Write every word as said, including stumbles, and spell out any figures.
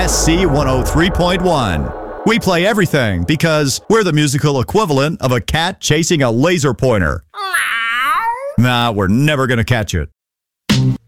S C one oh three point one. We play everything because we're the musical equivalent of a cat chasing a laser pointer. Nah, we're never going to catch it.